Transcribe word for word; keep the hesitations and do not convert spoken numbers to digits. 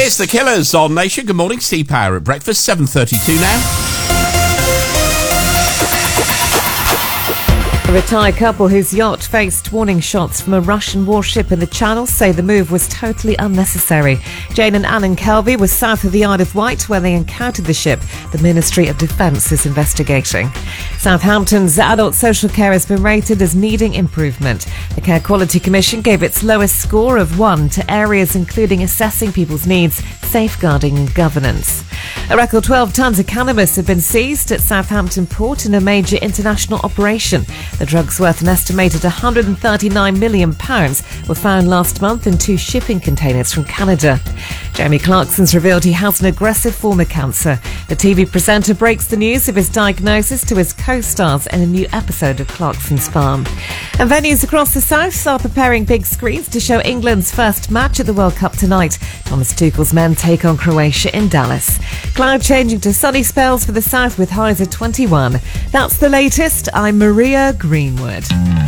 It's the Killers on Nation. Good morning, Steve Power at breakfast, seven thirty-two now. A retired couple whose yacht faced warning shots from a Russian warship in the Channel say the move was totally unnecessary. Jane and Alan Kelvey were south of the Isle of Wight where they encountered the ship. The Ministry of Defence is investigating. Southampton's adult social care has been rated as needing improvement. The Care Quality Commission gave its lowest score of one to areas including assessing people's needs, safeguarding and governance. A record twelve tonnes of cannabis have been seized at Southampton Port in a major international operation. The drugs worth an estimated one hundred thirty-nine million pounds were found last month in two shipping containers from Canada. Jeremy Clarkson's revealed he has an aggressive form of cancer. The T V presenter breaks the news of his diagnosis to his co-stars in a new episode of Clarkson's Farm. And venues across the south are preparing big screens to show England's first match at the World Cup tonight. Thomas Tuchel's men take on Croatia in Dallas. Cloud changing to sunny spells for the south with highs of twenty-one. That's the latest. I'm Maria Greenwood.